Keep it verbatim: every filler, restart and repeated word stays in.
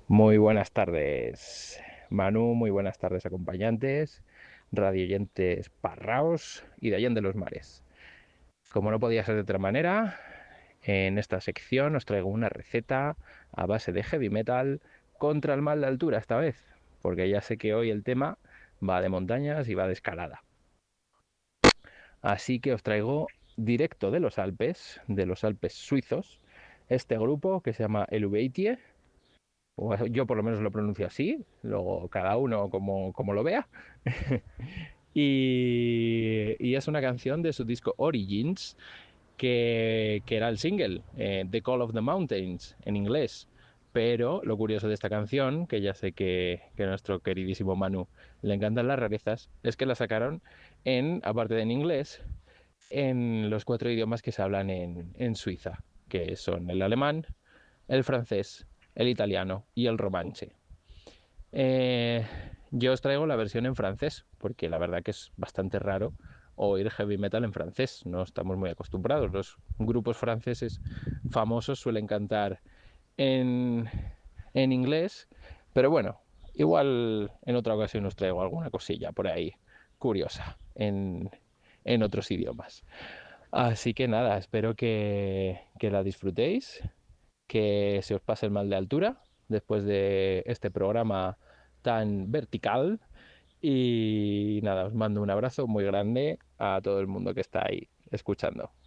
Muy buenas tardes, Manu, muy buenas tardes, acompañantes, radioyentes parraos y de allende los mares. Como no podía ser de otra manera, en esta sección os traigo una receta a base de heavy metal contra el mal de altura esta vez, porque ya sé que hoy el tema va de montañas y va de escalada. Así que os traigo directo de los Alpes, de los Alpes suizos, este grupo que se llama Helvetia, o yo por lo menos lo pronuncio así, luego cada uno como, como lo vea. y, y, es una canción de su disco Origins, que, que era el single, eh, The Call of the Mountains, en inglés. Pero lo curioso de esta canción, que ya sé que, que a nuestro queridísimo Manu le encantan las rarezas, es que la sacaron en, aparte de en inglés, en los cuatro idiomas que se hablan en, en Suiza, que son el alemán, el francés, el italiano y el romanche. Eh, yo os traigo la versión en francés, porque la verdad que es bastante raro oír heavy metal en francés. No estamos muy acostumbrados. Los grupos franceses famosos suelen cantar en, en inglés, pero bueno, igual en otra ocasión os traigo alguna cosilla por ahí curiosa en, en otros idiomas. Así que nada, espero que, que la disfrutéis, que se os pase el mal de altura después de este programa tan vertical. Y nada, os mando un abrazo muy grande a todo el mundo que está ahí escuchando.